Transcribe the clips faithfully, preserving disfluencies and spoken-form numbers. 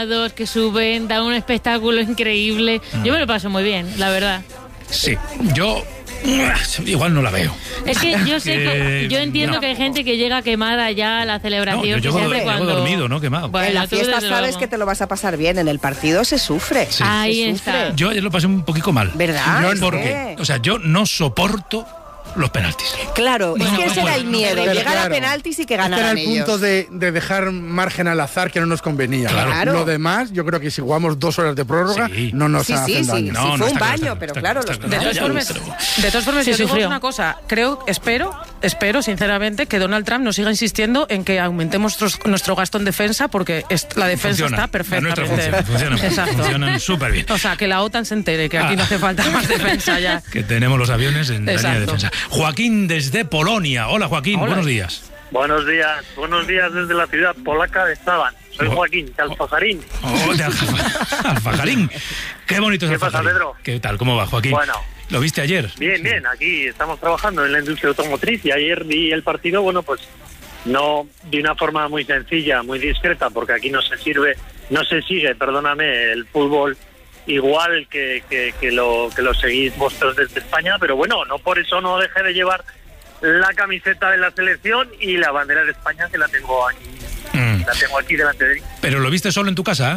animados, que suben, dan un espectáculo increíble. Mm. Yo me lo paso muy bien, la verdad. Sí, yo igual no la veo. Es que yo sé que, yo entiendo no. que hay gente que llega quemada ya a la celebración. No, yo llego, siempre llego cuando... dormido, ¿no? Quemado. Bueno, en la fiesta sabes luego. que te lo vas a pasar bien, en el partido se sufre. Sí. Ahí se está. sufre. Yo ayer lo pasé un poquito mal. ¿Verdad? Yo, porque, o sea, yo no soporto los penaltis. Claro, bueno, es que ese bueno, era el miedo, pero llegar claro, a penaltis y que ganaran este era el ellos. punto de, de dejar margen al azar que no nos convenía. Claro. Lo demás, yo creo que si jugamos dos horas de prórroga, sí. no nos sí, hacen sí, daño. sí, No, sí, no fue un está baño, claro, pero está claro, claro, los De todas formas, de todas formas, yo digo una cosa, creo, espero, espero sinceramente que Donald Trump nos siga insistiendo en que aumentemos nuestro, nuestro gasto en defensa, porque es, la defensa funciona, está perfectamente. Funciona, funciona, Exacto. funcionan súper bien. O sea, que la OTAN se entere que aquí ah. no hace falta más defensa ya. Que tenemos los aviones en Exacto. la línea de defensa. Joaquín desde Polonia. Hola, Joaquín, Hola. buenos días. Buenos días, buenos días desde la ciudad polaca de Estaban. Soy Oh. Joaquín, de Alfajarín. Oh, de Alfa- Alfajarín. Qué bonito es ¿Qué Alfajarín. pasa, Pedro? ¿Qué tal? ¿Cómo va, Joaquín? Bueno. ¿Lo viste ayer? Bien, Sí. bien, aquí estamos trabajando en la industria automotriz y ayer vi el partido, bueno, pues no de una forma muy sencilla, muy discreta, porque aquí no se sirve, no se sigue, perdóname, el fútbol igual que, que, que, lo, que lo seguís vosotros desde España, pero bueno, no por eso no dejé de llevar la camiseta de la selección y la bandera de España, que la tengo aquí, mm. la tengo aquí delante de mí. ¿Pero lo viste solo en tu casa?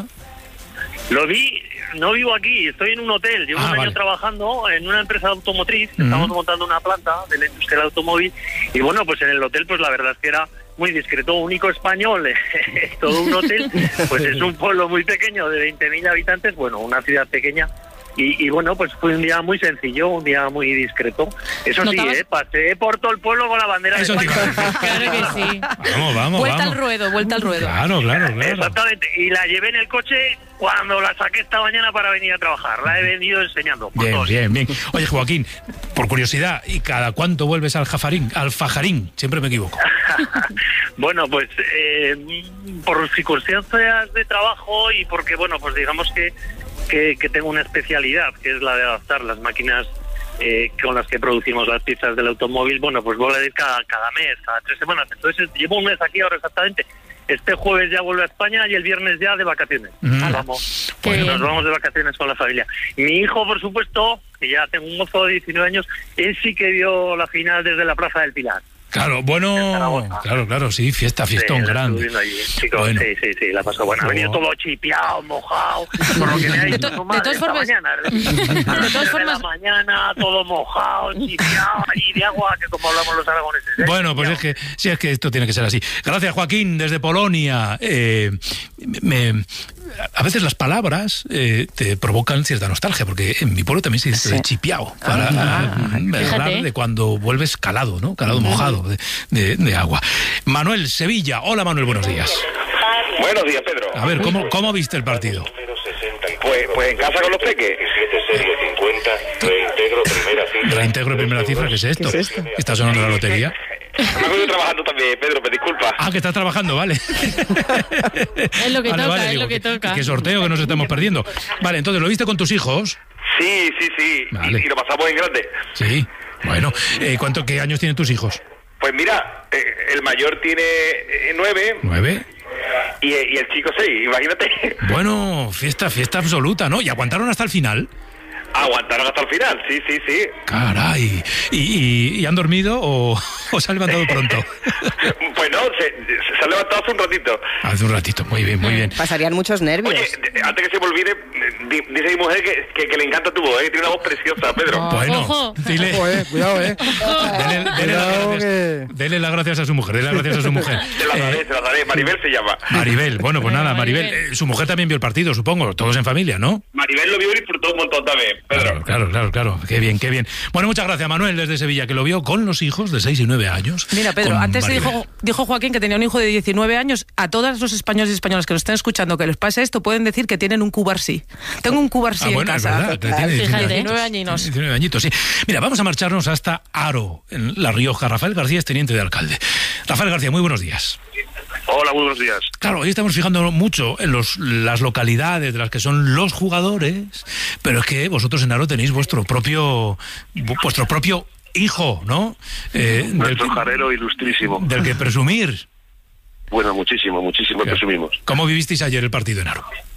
Lo vi, no vivo aquí, estoy en un hotel, llevo ah, un año vale. trabajando en una empresa automotriz, uh-huh. estamos montando una planta de la industria del automóvil y bueno, pues en el hotel pues la verdad es que era muy discreto, único español, todo un hotel, pues es un pueblo muy pequeño de veinte mil habitantes, bueno, una ciudad pequeña. Y, y bueno, pues fue un día muy sencillo, un día muy discreto. Eso sí, ¿eh? Pasé por todo el pueblo con la bandera Eso de España. Claro que sí. Vamos, vamos, Vuelta vamos. al ruedo, vuelta al ruedo. Claro, claro, claro. Exactamente. Y la llevé en el coche cuando la saqué esta mañana para venir a trabajar. La he venido enseñando. Bien, todos. bien, bien. Oye, Joaquín, por curiosidad, ¿y cada cuánto vuelves al Jafarín, al Fajarín? Siempre me equivoco. Bueno, pues eh, por circunstancias de trabajo y porque, bueno, pues digamos que Que, que tengo una especialidad, que es la de adaptar las máquinas eh, con las que producimos las piezas del automóvil. Bueno, pues voy a ir cada, cada mes, cada tres semanas. Entonces llevo un mes aquí ahora exactamente. Este jueves ya vuelvo a España y el viernes ya de vacaciones. Mm. Vamos, pues nos vamos de vacaciones con la familia. Mi hijo, por supuesto, que ya tengo un mozo de diecinueve años, él sí que vio la final desde la Plaza del Pilar. Claro, bueno, claro, claro, sí, fiesta, fiestón sí, grande. Allí, chicos, bueno. Sí, sí, sí, la pasó buena. Ha venido todo chipeado, mojado, por lo que me ha dicho tu madre de todas formas, mañana. De todas formas, de la mañana, todo mojado, chipeado, allí de agua, que como hablamos los aragoneses. ¿eh? Bueno, pues es que, sí, es que esto tiene que ser así. Gracias, Joaquín, desde Polonia. Eh, me... A veces las palabras eh, te provocan cierta nostalgia, porque en mi pueblo también se dice sí. chipiao, para ah, hablar de cuando vuelves calado, ¿no? Calado, mojado de, de, de agua. Manuel, Sevilla. Hola, Manuel, buenos días. Buenos días, Pedro. A ver, ¿cómo, cómo viste el partido? Pues, pues en casa con los peques. Reintegro primera cifra. Reintegro primera cifra, ¿qué es esto? ¿Qué es esto? ¿Está sonando la lotería? Me estoy trabajando también, Pedro, me disculpa. Ah, que estás trabajando, vale. Es lo que vale, toca, vale, es digo, lo que toca. Qué sorteo que nos estamos perdiendo. Vale, entonces, ¿lo viste con tus hijos? Sí, sí, sí. Vale. Y, y lo pasamos en grande. Sí. Bueno, eh, ¿cuánto, qué años tienen tus hijos? Pues mira, eh, el mayor tiene eh, nueve. ¿Nueve? Y, y el chico seis, imagínate. Bueno, fiesta, fiesta absoluta, ¿no? ¿Y aguantaron hasta el final? Aguantaron hasta el final, sí, sí, sí. Caray. ¿Y, y, y han dormido o, o se han levantado pronto? Pues no, se, se han levantado hace un ratito. Hace un ratito, muy bien, muy bien. Pasarían muchos nervios. Oye, antes que se me olvide, dice mi mujer que, que, que le encanta tu voz, ¿eh? Tiene una voz preciosa, Pedro. Oh, bueno, ojo. dile. Ojo, eh, cuidado, eh. Dele, dele, las gracias, que... dele las gracias a su mujer, dele las gracias a su mujer. Se la daré, eh, se la daré. Maribel se llama. Maribel, bueno, pues nada, Maribel. Eh, su mujer también vio el partido, supongo, todos en familia, ¿no? Maribel lo vio y disfrutó un montón también, Pedro. Claro, claro, claro, claro. Qué bien, qué bien. Bueno, muchas gracias, Manuel, desde Sevilla, que lo vio con los hijos de seis y nueve años. Mira, Pedro, antes dijo, dijo Joaquín que tenía un hijo de diecinueve años. A todos los españoles y españolas que nos estén escuchando que les pase esto, pueden decir que tienen un Cubarsí. Tengo un Cubarsí ah, bueno, en casa. Es verdad, claro. Tiene diecinueve añitos. diecinueve añitos, sí. Mira, vamos a marcharnos hasta Haro, en La Rioja. Rafael García es teniente de alcalde. Rafael García, muy buenos días. Hola, muy buenos días. Claro, hoy estamos fijando mucho en los, las localidades de las que son los jugadores, pero es que vosotros en Haro tenéis vuestro propio vuestro propio hijo, ¿no? Eh, Nuestro jarero ilustrísimo. Del que presumir. Bueno, muchísimo, muchísimo presumimos. ¿Cómo vivisteis ayer el partido en Haro?